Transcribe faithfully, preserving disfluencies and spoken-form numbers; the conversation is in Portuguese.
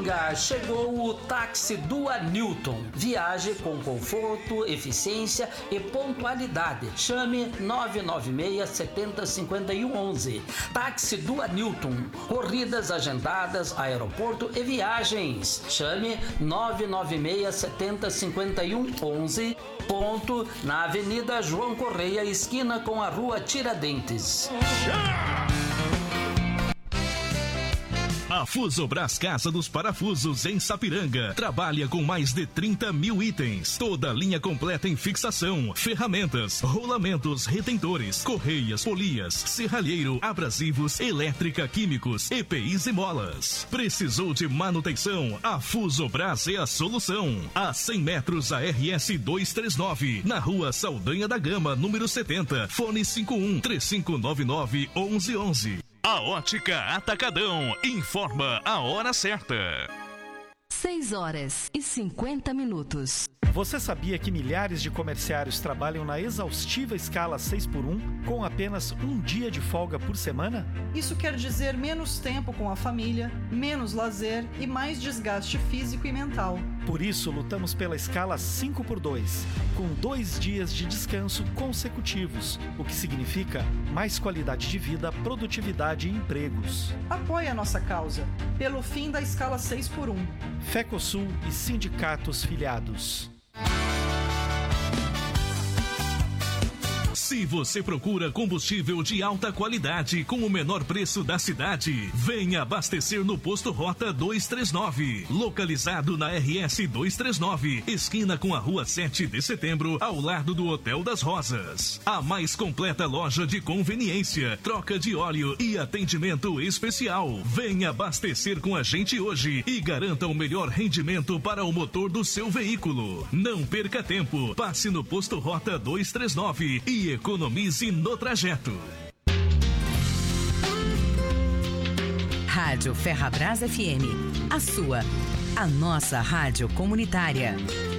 Sapiranga, chegou o táxi Dua Newton. Viaje com conforto, eficiência e pontualidade. Chame nove nove seis, sete zero cinco um, onze. Táxi Dua Newton. Corridas agendadas, aeroporto e viagens. Chame nove nove seis, sete zero cinco um, onze. Ponto na Avenida João Correia, esquina com a Rua Tiradentes. A Fusobras Casa dos Parafusos em Sapiranga trabalha com mais de trinta mil itens. Toda a linha completa em fixação, ferramentas, rolamentos, retentores, correias, polias, serralheiro, abrasivos, elétrica, químicos, E P Is e molas. Precisou de manutenção? A Fusobras é a solução. A cem metros a R S duzentos e trinta e nove, na Rua Saldanha da Gama, número setenta. Fone cinco um, três cinco nove nove, onze onze. A Ótica Atacadão informa a hora certa. seis horas e cinquenta minutos. Você sabia que milhares de comerciários trabalham na exaustiva escala seis por um com apenas um dia de folga por semana? Isso quer dizer menos tempo com a família, menos lazer e mais desgaste físico e mental. Por isso, lutamos pela escala cinco por dois, com dois dias de descanso consecutivos, o que significa mais qualidade de vida, produtividade e empregos. Apoie a nossa causa, pelo fim da escala seis por um. FECOSUL e sindicatos filiados. Se você procura combustível de alta qualidade com o menor preço da cidade, venha abastecer no Posto Rota duzentos e trinta e nove, localizado na R S duzentos e trinta e nove, esquina com a Rua sete de Setembro, ao lado do Hotel das Rosas. A mais completa loja de conveniência, troca de óleo e atendimento especial. Venha abastecer com a gente hoje e garanta o melhor rendimento para o motor do seu veículo. Não perca tempo, passe no Posto Rota duzentos e trinta e nove e economize no trajeto. Rádio Ferrabras F M, a sua, a nossa rádio comunitária.